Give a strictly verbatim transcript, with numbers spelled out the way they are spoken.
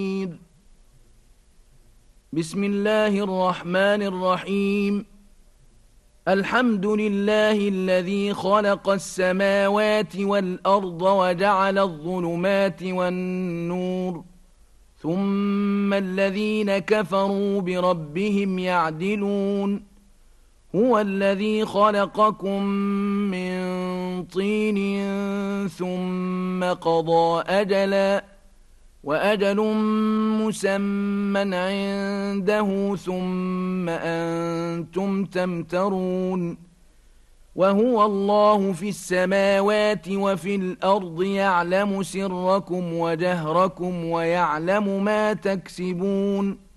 بسم الله الرحمن الرحيم الحمد لله الذي خلق السماوات والأرض وجعل الظلمات والنور ثم الذين كفروا بربهم يعدلون هو الذي خلقكم من طين ثم قضى أجلا وأجل مسمى عنده ثم أنتم تمترون وهو الله في السماوات وفي الأرض يعلم سركم وجهركم ويعلم ما تكسبون